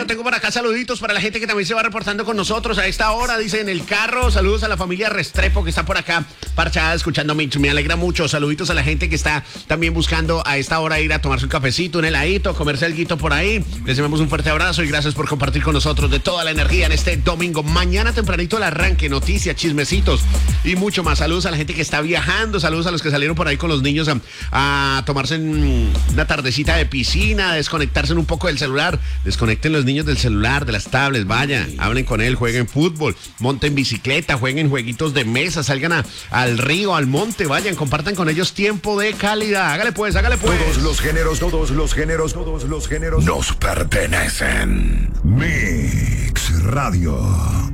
Bueno, tengo por acá saluditos para la gente que también se va reportando con nosotros a esta hora, dice en el carro. Saludos a la familia Restrepo que está por acá parchada escuchando Mix. Me alegra mucho. Saluditos a la gente que está también buscando a esta hora ir a tomarse un cafecito, un heladito, comerse alguito por ahí. Les enviamos un fuerte abrazo y gracias por compartir con nosotros de toda la energía en este domingo. Mañana tempranito el arranque, noticias, chismecitos y mucho más. Saludos a la gente que está viajando, saludos a los que salieron por ahí con los niños a tomarse una tardecita de piscina, a desconectarse un poco del celular. Desconecten los niños del celular, de las tablets, vayan, hablen con él, jueguen fútbol, monten bicicleta, jueguen jueguitos de mesa, salgan al río, al monte, vayan, compartan con ellos tiempo de calidad. Hágale pues, hágale pues. Todos los géneros nos pertenecen. Mix Radio.